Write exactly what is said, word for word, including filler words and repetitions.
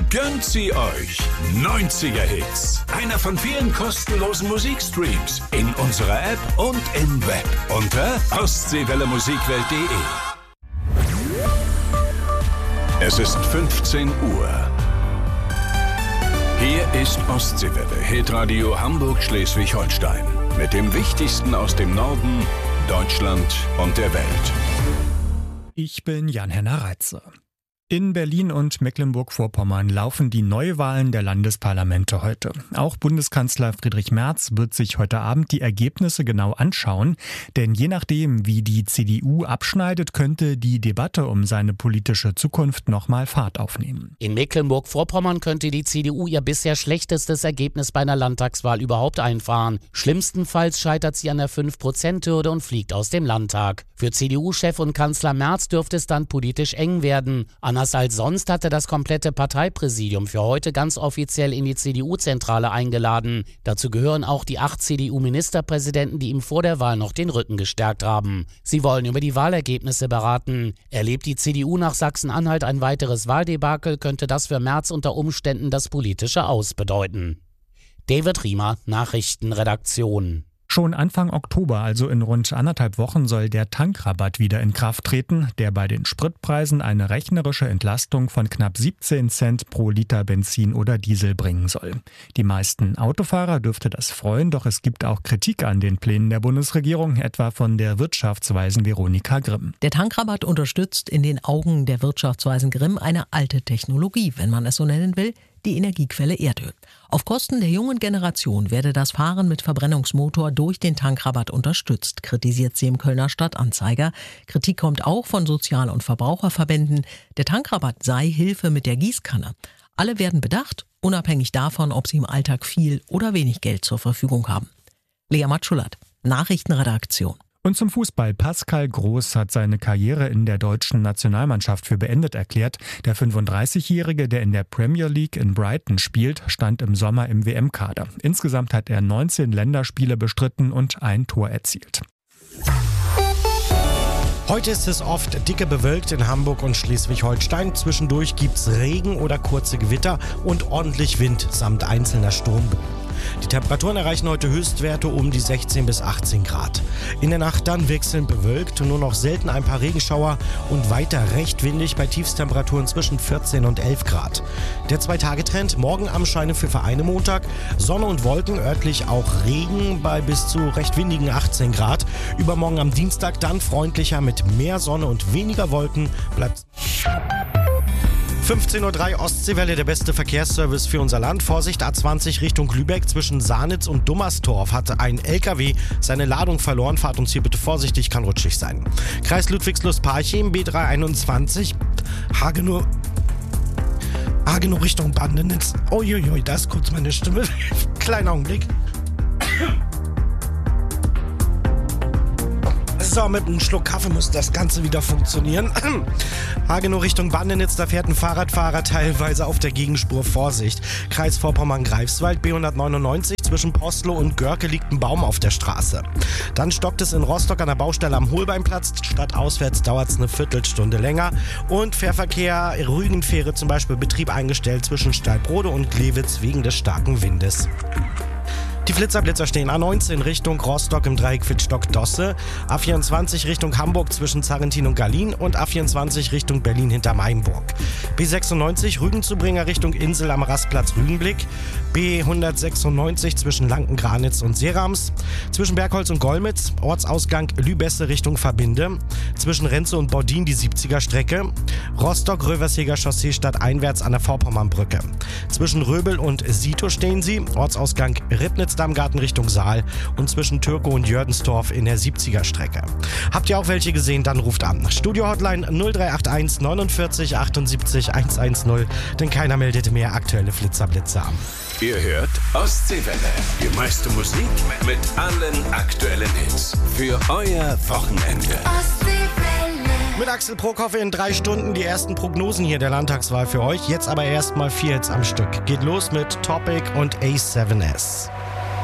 Gönnt sie euch. neunziger Hits. Einer von vielen kostenlosen Musikstreams. In unserer App und im Web. Unter ostseewelle musikwelt punkt de. Es ist fünfzehn Uhr. Hier ist Ostseewelle, Hitradio Hamburg-Schleswig-Holstein. Mit dem Wichtigsten aus dem Norden, Deutschland und der Welt. Ich bin Jan-Henner Reitze. In Berlin und Mecklenburg-Vorpommern laufen die Neuwahlen der Landesparlamente heute. Auch Bundeskanzler Friedrich Merz wird sich heute Abend die Ergebnisse genau anschauen. Denn je nachdem, wie die C D U abschneidet, könnte die Debatte um seine politische Zukunft nochmal Fahrt aufnehmen. In Mecklenburg-Vorpommern könnte die C D U ihr bisher schlechtestes Ergebnis bei einer Landtagswahl überhaupt einfahren. Schlimmstenfalls scheitert sie an der fünf Prozent Hürde und fliegt aus dem Landtag. Für C D U-Chef und Kanzler Merz dürfte es dann politisch eng werden. Anders als sonst hatte das komplette Parteipräsidium für heute ganz offiziell in die C D U-Zentrale eingeladen. Dazu gehören auch die acht C D U-Ministerpräsidenten, die ihm vor der Wahl noch den Rücken gestärkt haben. Sie wollen über die Wahlergebnisse beraten. Erlebt die C D U nach Sachsen-Anhalt ein weiteres Wahldebakel, könnte das für Merz unter Umständen das politische Aus bedeuten. David Riemer, Nachrichtenredaktion. Schon Anfang Oktober, also in rund anderthalb Wochen, soll der Tankrabatt wieder in Kraft treten, der bei den Spritpreisen eine rechnerische Entlastung von knapp siebzehn Cent pro Liter Benzin oder Diesel bringen soll. Die meisten Autofahrer dürfte das freuen, doch es gibt auch Kritik an den Plänen der Bundesregierung, etwa von der Wirtschaftsweisen Veronika Grimm. Der Tankrabatt unterstützt in den Augen der Wirtschaftsweisen Grimm eine alte Technologie, wenn man es so nennen will, die Energiequelle Erdöl. Auf Kosten der jungen Generation werde das Fahren mit Verbrennungsmotor durch den Tankrabatt unterstützt, kritisiert sie im Kölner Stadtanzeiger. Kritik kommt auch von Sozial- und Verbraucherverbänden. Der Tankrabatt sei Hilfe mit der Gießkanne. Alle werden bedacht, unabhängig davon, ob sie im Alltag viel oder wenig Geld zur Verfügung haben. Lea Matschulat, Nachrichtenredaktion. Und zum Fußball. Pascal Groß hat seine Karriere in der deutschen Nationalmannschaft für beendet erklärt. Der fünfunddreißigjährige, der in der Premier League in Brighton spielt, stand im Sommer im W M-Kader. Insgesamt hat er neunzehn Länderspiele bestritten und ein Tor erzielt. Heute ist es oft dicke bewölkt in Hamburg und Schleswig-Holstein. Zwischendurch gibt's Regen oder kurze Gewitter und ordentlich Wind samt einzelner Sturmböen. Die Temperaturen erreichen heute Höchstwerte um die sechzehn bis achtzehn Grad. In der Nacht dann wechselnd bewölkt, nur noch selten ein paar Regenschauer und weiter recht windig bei Tiefstemperaturen zwischen vierzehn und elf Grad. Der Zwei-Tage-Trend: morgen am Scheine für Vereine Montag, Sonne und Wolken, örtlich auch Regen bei bis zu recht windigen achtzehn Grad. Übermorgen am Dienstag dann freundlicher mit mehr Sonne und weniger Wolken. Bleibt fünfzehn Uhr drei Ostseewelle, der beste Verkehrsservice für unser Land. Vorsicht, A zwanzig Richtung Lübeck zwischen Sahnitz und Dummerstorf hat ein L K W seine Ladung verloren. Fahrt uns hier bitte vorsichtig, kann rutschig sein. Kreis Ludwigslust-Parchim, B drei einundzwanzig, Hagenow, Hagenow Richtung Bandenitz. Uiuiui, da ist kurz meine Stimme. Kleiner Augenblick. So, mit einem Schluck Kaffee muss das Ganze wieder funktionieren. Hagenow Richtung Bandenitz, da fährt ein Fahrradfahrer teilweise auf der Gegenspur. Vorsicht. Kreis Vorpommern-Greifswald, B hundertneunundneunzig, zwischen Postloh und Görke liegt ein Baum auf der Straße. Dann stockt es in Rostock an der Baustelle am Holbeinplatz. Stadtauswärts dauert es eine Viertelstunde länger. Und Fährverkehr, Rügenfähre zum Beispiel, Betrieb eingestellt zwischen Steilbrode und Glewitz wegen des starken Windes. Die Flitzerblitzer stehen A neunzehn Richtung Rostock im Dreieck Wittstock-Dosse, A vierundzwanzig Richtung Hamburg zwischen Zarrentin und Gallin und A vierundzwanzig Richtung Berlin hinter Mainburg. B sechsundneunzig Rügenzubringer Richtung Insel am Rastplatz Rügenblick, B hundertsechsundneunzig zwischen Lanken-Granitz und Serams, zwischen Bergholz und Golmitz, Ortsausgang Lübesse Richtung Verbinde, zwischen Renze und Bordin die siebziger Strecke, Rostock-Röversheger Chaussee stadteinwärts an der Vorpommernbrücke. Zwischen Röbel und Sito stehen sie, Ortsausgang Ribnitz Dammgarten Richtung Saal und zwischen Türkow und Jördensdorf in der siebziger Strecke. Habt ihr auch welche gesehen, dann ruft an. Studio-Hotline null drei acht eins neunundvierzig achtundsiebzig hundertzehn, denn keiner meldet mehr aktuelle Flitzerblitze an. Ihr hört Ostseewelle, die meiste Musik mit allen aktuellen Hits für euer Wochenende. Ostseewelle. Mit Axel Prokoffe in drei Stunden die ersten Prognosen hier der Landtagswahl für euch. Jetzt aber erstmal vier Hits am Stück. Geht los mit Topic und A seven S.